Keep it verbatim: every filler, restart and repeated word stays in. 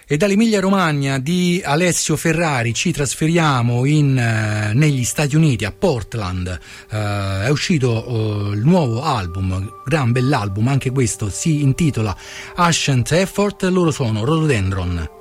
E dall'Emilia Romagna di Alessio Ferrari ci trasferiamo in, eh, negli Stati Uniti, a Portland. Eh, è uscito eh, il nuovo album, gran bell'album, anche questo si intitola Ancient Effort. Loro sono Rhododendron.